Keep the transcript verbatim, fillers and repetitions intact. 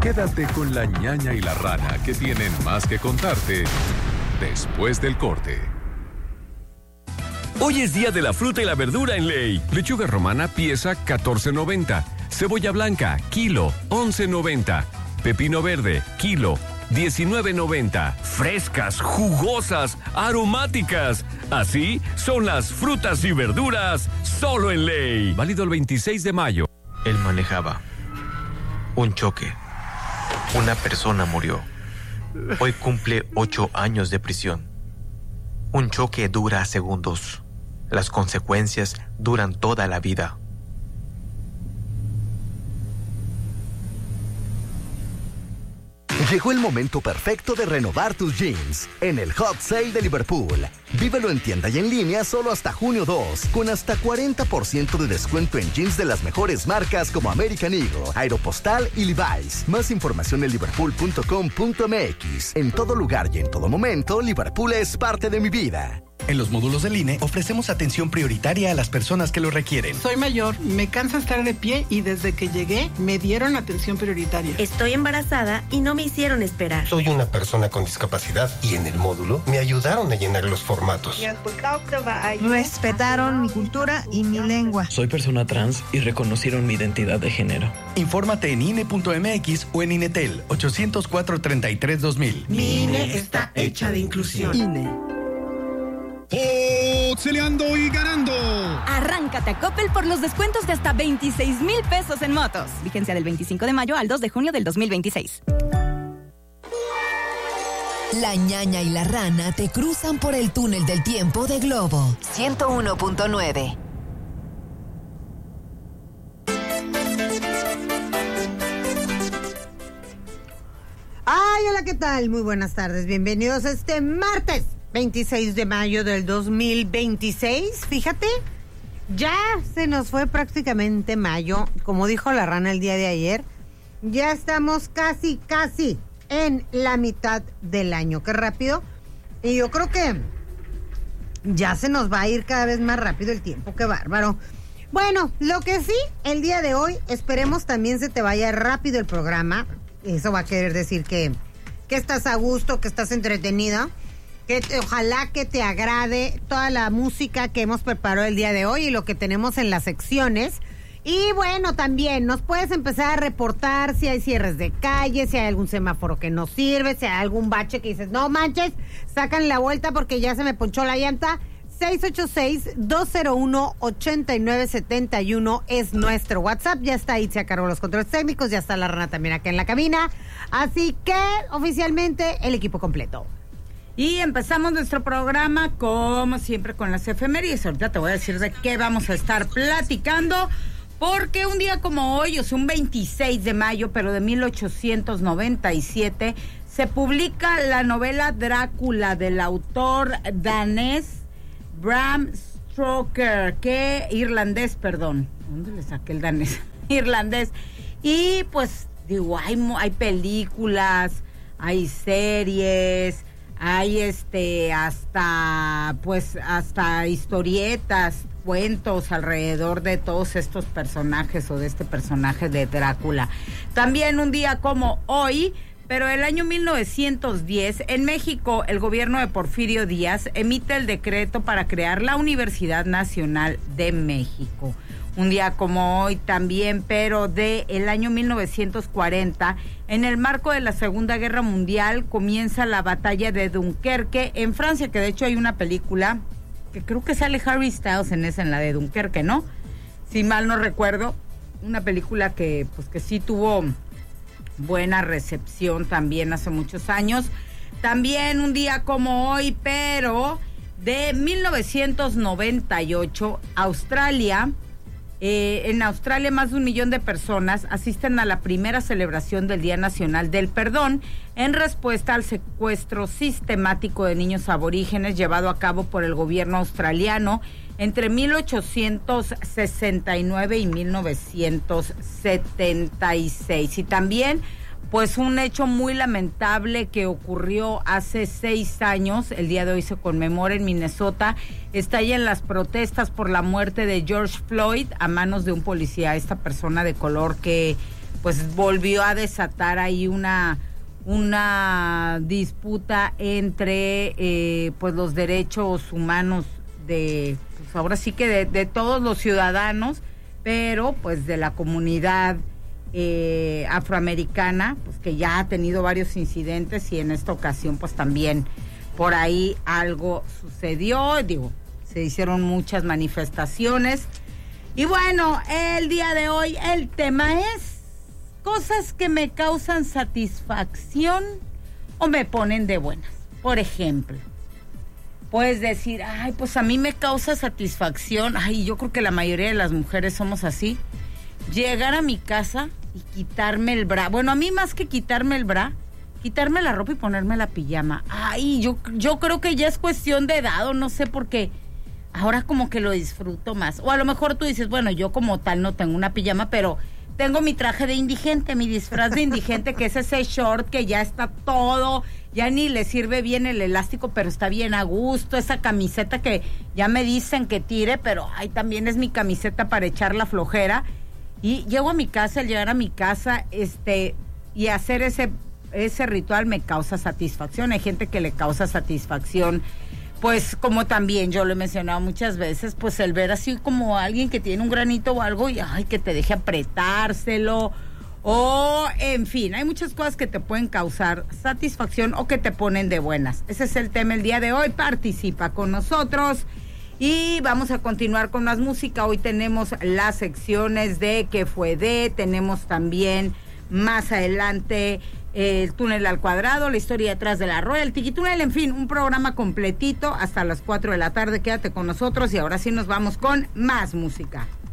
Quédate con la ñaña y la rana, que tienen más que contarte después del corte. Hoy es día de la fruta y la verdura en Ley. Lechuga romana pieza catorce noventa. Cebolla blanca, kilo, once noventa. Pepino verde, kilo, diecinueve noventa. Frescas, jugosas, aromáticas. Así son las frutas y verduras solo en Ley. Válido el veintiséis de mayo. Él manejaba. Un choque. Una persona murió. Hoy cumple ocho años de prisión. Un choque dura segundos. Las consecuencias duran toda la vida. Llegó el momento perfecto de renovar tus jeans en el Hot Sale de Liverpool. Vívelo en tienda y en línea solo hasta junio dos, con hasta cuarenta por ciento de descuento en jeans de las mejores marcas como American Eagle, Aeropostale y Levi's. Más información en liverpool punto com punto m x. En todo lugar y en todo momento, Liverpool es parte de mi vida. En los módulos del I N E ofrecemos atención prioritaria a las personas que lo requieren. Soy mayor, me cansa estar de pie y desde que llegué me dieron atención prioritaria. Estoy embarazada y no me hicieron esperar. Soy una persona con discapacidad y en el módulo me ayudaron a llenar los formatos. Respetaron mi cultura y mi lengua. Soy persona trans y reconocieron mi identidad de género. Infórmate en I N E punto m x o en Inetel ochocientos cuatro, treinta y tres, dos mil. Mi I N E está hecha de inclusión. I N E. ¡Otseleando y ganando! Arráncate a Coppel por los descuentos de hasta veintiséis mil pesos en motos. Vigencia del veinticinco de mayo al dos de junio del dos mil veintiséis. La ñaña y la rana te cruzan por el túnel del tiempo de Globo ciento uno punto nueve. Ay, hola, ¿qué tal? Muy buenas tardes. Bienvenidos a este martes veintiséis de mayo del dos mil veintiséis. Fíjate, ya se nos fue prácticamente mayo. Como dijo la rana el día de ayer, ya estamos casi, casi en la mitad del año. Qué rápido. Y yo creo que ya se nos va a ir cada vez más rápido el tiempo. Qué bárbaro. Bueno, lo que sí, el día de hoy, esperemos también se te vaya rápido el programa. Eso va a querer decir que, que estás a gusto, que estás entretenida. Que te, ojalá que te agrade toda la música que hemos preparado el día de hoy y lo que tenemos en las secciones. Y bueno, también nos puedes empezar a reportar si hay cierres de calle, si hay algún semáforo que no sirve, si hay algún bache que dices, no manches, sacan la vuelta porque ya se me ponchó la llanta. seis ocho seis, dos cero uno, ocho nueve siete uno es nuestro WhatsApp. Ya está ahí, se acargó los controles técnicos, ya está la rana también acá en la cabina. Así que oficialmente el equipo completo. Y empezamos nuestro programa, como siempre, con las efemérides. Ahorita te voy a decir de qué vamos a estar platicando, porque un día como hoy, o sea, un veintiséis de mayo, pero de mil ochocientos noventa y siete, se publica la novela Drácula del autor danés Bram Stoker, que irlandés, perdón. ¿Dónde le saqué el danés? Irlandés. Y pues, digo, hay, hay películas, hay series... Hay este hasta pues hasta historietas, cuentos alrededor de todos estos personajes o de este personaje de Drácula. También un día como hoy, pero el año mil novecientos diez, en México el gobierno de Porfirio Díaz emite el decreto para crear la Universidad Nacional de México. Un día como hoy también, pero de el año mil novecientos cuarenta, en el marco de la Segunda Guerra Mundial, comienza la batalla de Dunkerque en Francia, que de hecho hay una película que creo que sale Harry Styles en esa, en la de Dunkerque, ¿no? Si mal no recuerdo, una película que pues que sí tuvo buena recepción también hace muchos años. También un día como hoy, pero de mil novecientos noventa y ocho, Australia... Eh, en Australia más de un millón de personas asisten a la primera celebración del Día Nacional del Perdón en respuesta al secuestro sistemático de niños aborígenes llevado a cabo por el gobierno australiano entre mil ochocientos sesenta y nueve y mil novecientos setenta y seis. Y también pues un hecho muy lamentable que ocurrió hace seis años, el día de hoy se conmemora en Minnesota, estallan las protestas por la muerte de George Floyd a manos de un policía, esta persona de color que pues volvió a desatar ahí una, una disputa entre eh, pues los derechos humanos de, pues ahora sí que de, de todos los ciudadanos, pero pues de la comunidad eh, afroamericana, pues que ya ha tenido varios incidentes y en esta ocasión pues también por ahí algo sucedió, digo, se hicieron muchas manifestaciones. Y bueno, el día de hoy el tema es cosas que me causan satisfacción o me ponen de buenas. Por ejemplo, puedes decir, ay, pues a mí me causa satisfacción, ay, yo creo que la mayoría de las mujeres somos así, llegar a mi casa y quitarme el bra. Bueno, a mí más que quitarme el bra, quitarme la ropa y ponerme la pijama. Ay, yo, yo creo que ya es cuestión de edad, o no sé por qué. Ahora como que lo disfruto más. O a lo mejor tú dices, bueno, yo como tal no tengo una pijama, pero tengo mi traje de indigente, mi disfraz de indigente, que es ese short que ya está todo, ya ni le sirve bien el elástico, pero está bien a gusto. Esa camiseta que ya me dicen que tire, pero ay, también es mi camiseta para echar la flojera. Y llego a mi casa, al llegar a mi casa, este, y hacer ese, ese ritual me causa satisfacción. Hay gente que le causa satisfacción, pues como también yo lo he mencionado muchas veces, pues el ver así como alguien que tiene un granito o algo y ay, que te deje apretárselo, o en fin, hay muchas cosas que te pueden causar satisfacción o que te ponen de buenas. Ese es el tema el día de hoy. Participa con nosotros y vamos a continuar con más música. Hoy tenemos las secciones de ¿Qué fue de? Tenemos también más adelante el túnel al cuadrado, la historia detrás de la rueda, el tiquitúnel, en fin, un programa completito hasta las cuatro de la tarde. Quédate con nosotros y ahora sí nos vamos con más música.